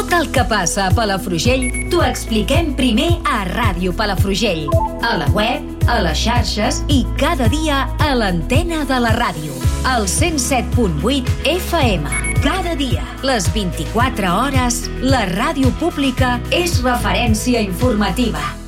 Tot el que passa a Palafrugell t'ho expliquem primer a Ràdio Palafrugell, a la web, a les xarxes i cada dia a l'antena de la ràdio, al 107.8 FM. Cada dia, les 24 hores, la ràdio pública és referència informativa.